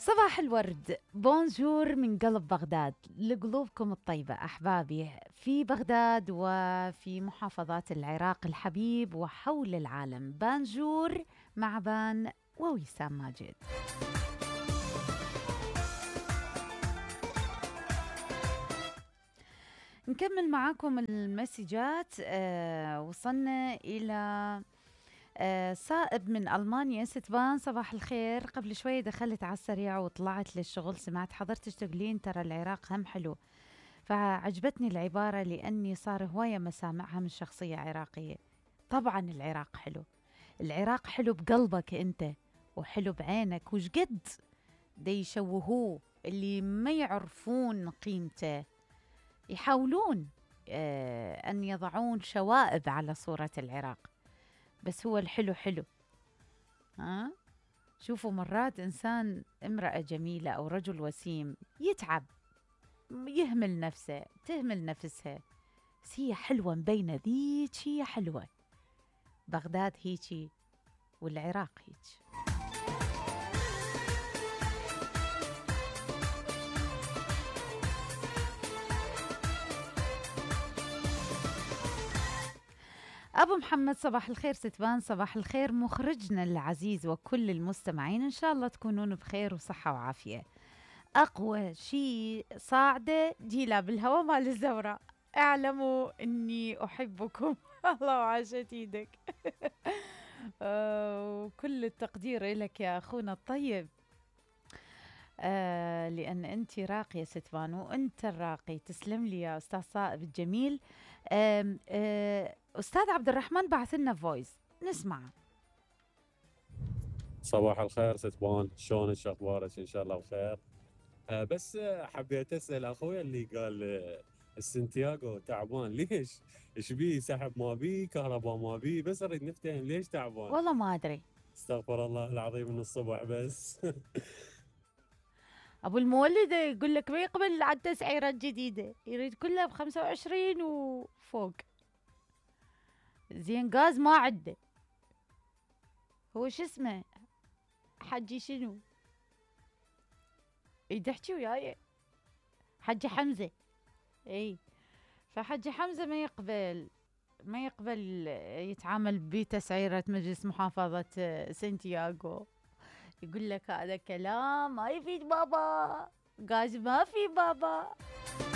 صباح الورد، بونجور من قلب بغداد لقلوبكم الطيبة أحبابي في بغداد وفي محافظات العراق الحبيب وحول العالم. بانجور مع بان ووسام ماجد. نكمل معاكم المسجات. وصلنا إلى صائب من ألمانيا. ستبان صباح الخير، قبل شوي دخلت على السريع وطلعت للشغل، سمعت حضرتك تقولين ترى العراق هم حلو، فعجبتني العبارة لأني صار هواية مسامعها من شخصية عراقية. طبعا العراق حلو، العراق حلو بقلبك أنت وحلو بعينك، وش قد دي يشوهوه اللي ما يعرفون قيمته، يحاولون أن يضعون شوائب على صورة العراق، بس هو الحلو حلو. ها شوفوا مرات إنسان، امرأة جميلة أو رجل وسيم يتعب، يهمل نفسه، تهمل نفسها، بس هي حلوة مبينة، ذيك هي حلوة. بغداد هيجي والعراق هيك. أبو محمد صباح الخير ستبان، صباح الخير مخرجنا العزيز وكل المستمعين، إن شاء الله تكونون بخير وصحة وعافية. أقوى شيء صاعدة جيلة بالهواء مال الزوراء، اعلموا إني أحبكم. الله وعاشت إيدك. وكل التقدير لك يا أخونا الطيب، لأن أنت راقية ستبان وأنت الراقي. تسلم لي يا أستاذ صائب الجميل. أستاذ عبد الرحمن بعث لنا فويس نسمع. صباح الخير ستبان، شلونك اخبارك؟ ان شاء الله بخير. بس حبيت اسال اخوي اللي قال السنتياغو تعبان ليش؟ ايش بيه؟ سحب ما بيه، كهرباء ما بيه، بس اريد نفتهم ليش تعبان. والله ما أدري، استغفر الله العظيم من الصبح بس. أبو المولد يقول لك ما يقبل على التسعيرة الجديدة، يريد كلها ب25 وفوق. زين غاز ما عده، هو شو اسمه حجي شنو يدحكي وياي؟ حجي حمزة. اي، فحجي حمزة ما يقبل يتعامل بتسعيرة مجلس محافظة سانتياغو. يقول لك هذا كلام ما يفيد بابا، غاز ما في بابا.